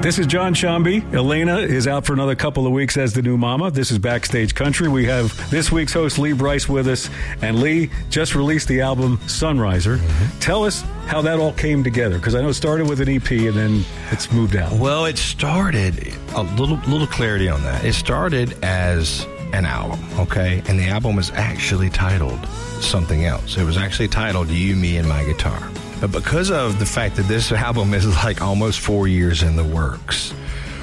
This is John Shambi. Elena is out for another couple of weeks as the new mama. This is Backstage Country. We have this week's host, Lee Brice, with us. And Lee just released the album Sunriser. Mm-hmm. Tell us how that all came together, because I know it started with an EP and then it's moved out. Well, it started, a little clarity on that. It started as an album, okay? And the album was actually titled something else. It was actually titled You, Me, and My Guitar. But because of the fact that this album is like almost 4 years in the works,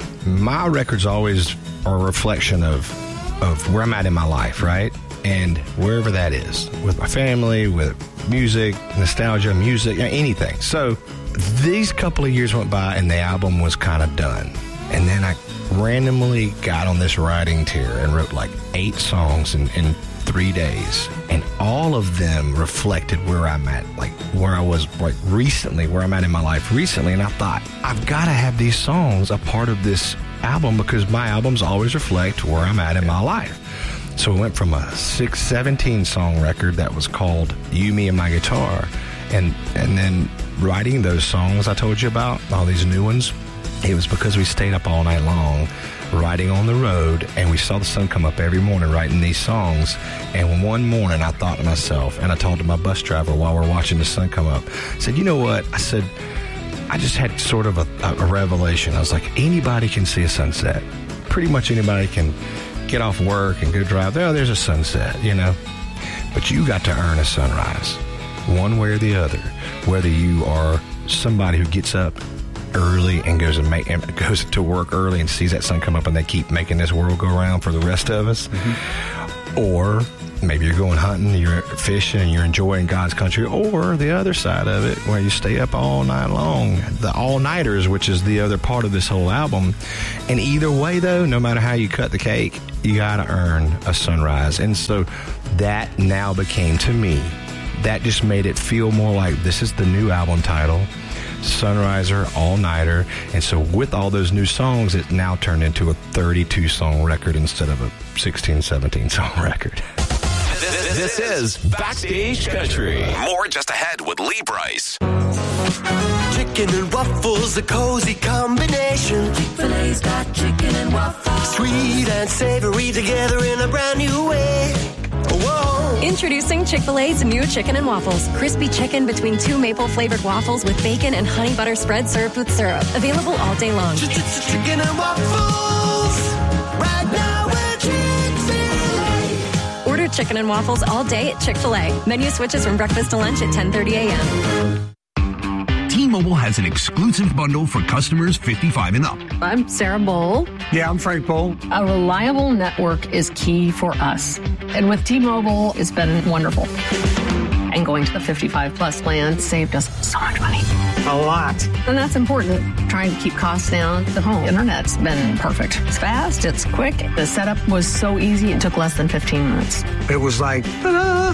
my records always are a reflection of where I'm at in my life, right? And wherever that is, with my family, with music, nostalgia, music, anything. So these couple of years went by and the album was kind of done. And then I randomly got on this writing tear and wrote like 8 songs in 3 days, and all of them reflected where I'm at, like where I was like recently, where I'm at in my life recently. And I thought, I've got to have these songs a part of this album, because my albums always reflect where I'm at in my life. So it went from a 17 song record that was called You, Me, and My Guitar, and then writing those songs I told you about, all these new ones. It was because we stayed up all night long riding on the road, and we saw the sun come up every morning writing these songs. And one morning I thought to myself, and I told to my bus driver while we're watching the sun come up, I said, you know what? I said, I just had sort of a revelation. I was like, anybody can see a sunset. Pretty much anybody can get off work and go drive. Oh, there's a sunset, you know. But you got to earn a sunrise, one way or the other. Whether you are somebody who gets up early and goes to work early and sees that sun come up and they keep making this world go around for the rest of us. Mm-hmm. Or maybe you're going hunting, you're fishing, and you're enjoying God's country. Or the other side of it, where you stay up all night long, the all-nighters, which is the other part of this whole album. And either way, though, no matter how you cut the cake, you got to earn a sunrise. And so that now became, to me, that just made it feel more like this is the new album title, Sunriser, All-Nighter. And so with all those new songs, it now turned into a 32-song record instead of a 16, 17-song record. This is Backstage Country. More just ahead with Lee Brice. Chicken and waffles, a cozy combination. Chick-fil-A's got chicken and waffles. Sweet and savory together in a brand new way. Whoa. Introducing Chick-fil-A's new chicken and waffles. Crispy chicken between 2 maple-flavored waffles with bacon and honey butter spread served with syrup. Available all day long. Chicken and waffles. Right now at Chick-fil-A. Order chicken and waffles all day at Chick-fil-A. Menu switches from breakfast to lunch at 10:30 a.m. T-Mobile has an exclusive bundle for customers 55 and up. I'm Sarah Bowl. Yeah, I'm Frank Bowl. A reliable network is key for us. And with T-Mobile, it's been wonderful. And going to the 55-plus plan saved us so much money. A lot. And that's important. Trying to keep costs down. The home internet's been perfect. It's fast. It's quick. The setup was so easy. It took less than 15 minutes. It was like, ta-da!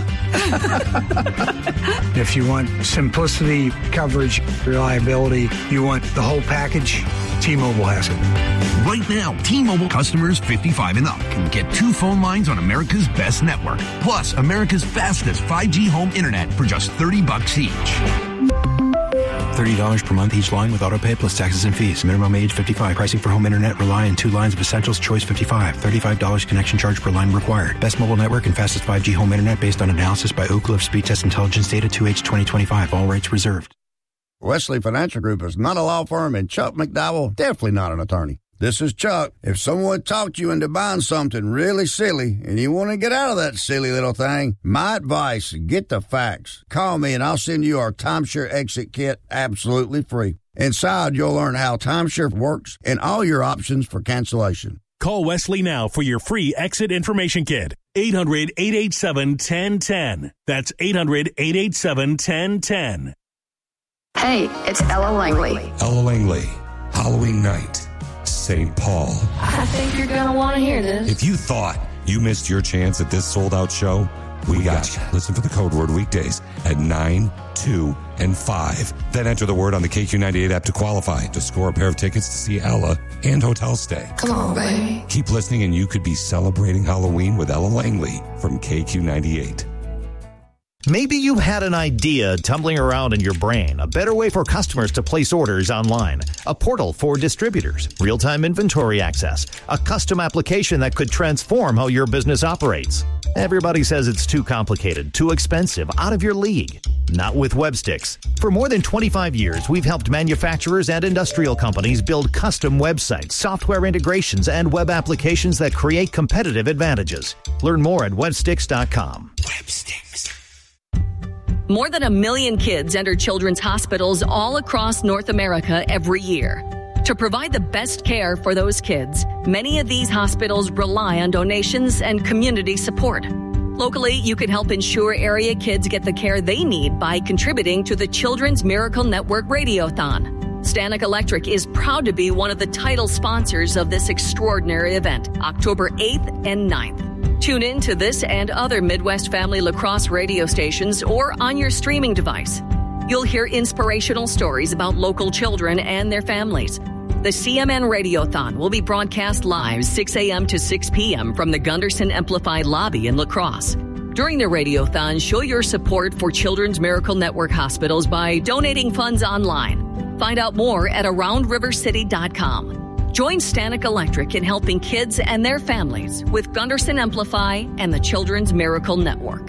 If you want simplicity, coverage, reliability, you want the whole package, T-Mobile has it. Right now, T-Mobile customers 55 and up can get 2 phone lines on America's best network, plus America's fastest 5G home internet for just $30 each. $30 per month each line with autopay plus taxes and fees. Minimum age 55. Pricing for home internet rely on 2 lines of Essentials Choice 55. $35 connection charge per line required. Best mobile network and fastest 5G home internet based on analysis by Oak Cliff Speed Test Intelligence Data 2H 2025. All rates reserved. Wesley Financial Group is not a law firm, and Chuck McDowell definitely not an attorney. This is Chuck. If someone talked you into buying something really silly and you want to get out of that silly little thing, my advice, get the facts. Call me and I'll send you our timeshare exit kit absolutely free. Inside, you'll learn how timeshare works and all your options for cancellation. Call Wesley now for your free exit information kit. 800-887-1010. That's 800-887-1010. Hey, it's Ella Langley. Ella Langley, Halloween night, St. Paul. I think you're going to want to hear this. If you thought you missed your chance at this sold-out show, we got you. Listen for the code word weekdays at 9, 2, and 5. Then enter the word on the KQ98 app to qualify to score a pair of tickets to see Ella and hotel stay. Come on, baby. Keep listening and you could be celebrating Halloween with Ella Langley from KQ98. Maybe you had an idea tumbling around in your brain, a better way for customers to place orders online, a portal for distributors, real-time inventory access, a custom application that could transform how your business operates. Everybody says it's too complicated, too expensive, out of your league. Not with Websticks. For more than 25 years, we've helped manufacturers and industrial companies build custom websites, software integrations, and web applications that create competitive advantages. Learn more at websticks.com. Websticks. More than 1 million kids enter children's hospitals all across North America every year. To provide the best care for those kids, many of these hospitals rely on donations and community support. Locally, you can help ensure area kids get the care they need by contributing to the Children's Miracle Network Radiothon. Stanek Electric is proud to be one of the title sponsors of this extraordinary event, October 8th and 9th. Tune in to this and other Midwest Family Lacrosse radio stations or on your streaming device. You'll hear inspirational stories about local children and their families. The CMN Radiothon will be broadcast live 6 a.m. to 6 p.m. from the Gunderson Amplified Lobby in La Crosse. During the Radiothon, show your support for Children's Miracle Network hospitals by donating funds online. Find out more at AroundRiverCity.com. Join Stanek Electric in helping kids and their families with Gunderson Amplify and the Children's Miracle Network.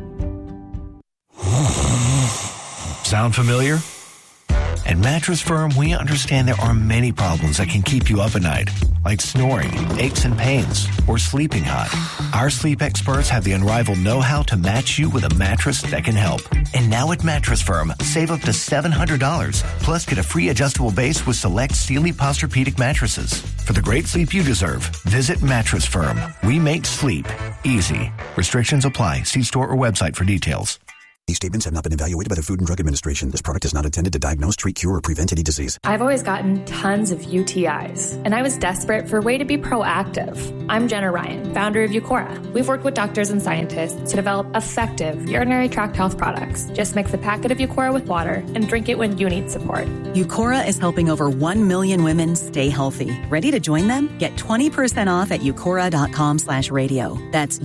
Sound familiar? At Mattress Firm, we understand there are many problems that can keep you up at night, like snoring, aches and pains, or sleeping hot. Our sleep experts have the unrivaled know-how to match you with a mattress that can help. And now at Mattress Firm, save up to $700, plus get a free adjustable base with select Sealy Posturepedic mattresses. For the great sleep you deserve, visit Mattress Firm. We make sleep easy. Restrictions apply. See store or website for details. These statements have not been evaluated by the Food and Drug Administration. This product is not intended to diagnose, treat, cure, or prevent any disease. I've always gotten tons of UTIs, and I was desperate for a way to be proactive. I'm Jenna Ryan, founder of Eucora. We've worked with doctors and scientists to develop effective urinary tract health products. Just mix a packet of Eucora with water and drink it when you need support. Eucora is helping over 1 million women stay healthy. Ready to join them? Get 20% off at eucora.com/radio. That's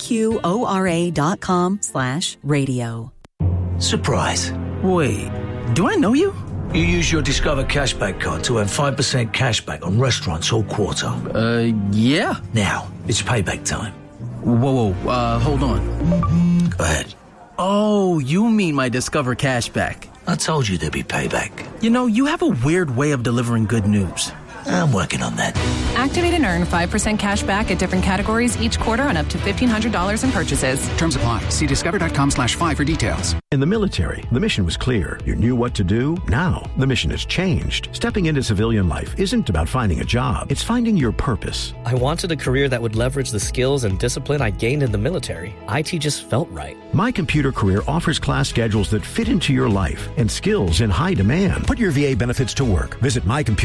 UQORA.com/radio. Surprise. Wait, do I know you? You use your Discover Cashback card to earn 5% cashback on restaurants all quarter. Yeah. Now, it's payback time. Whoa, hold on. Go ahead. Oh, you mean my Discover Cashback. I told you there'd be payback. You know, you have a weird way of delivering good news. I'm working on that. Activate and earn 5% cash back at different categories each quarter on up to $1,500 in purchases. Terms apply. See discover.com/5 for details. In the military, the mission was clear. You knew what to do. Now, the mission has changed. Stepping into civilian life isn't about finding a job. It's finding your purpose. I wanted a career that would leverage the skills and discipline I gained in the military. IT just felt right. My Computer Career offers class schedules that fit into your life and skills in high demand. Put your VA benefits to work. Visit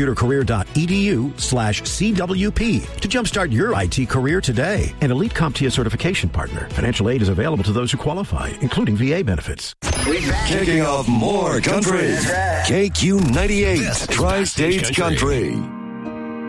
mycomputercareer.edu/CWP to jumpstart your IT career today. An elite CompTIA certification partner. Financial aid is available to those who qualify, including VA benefits. Kicking off more country. KQ98, Tri-States Country.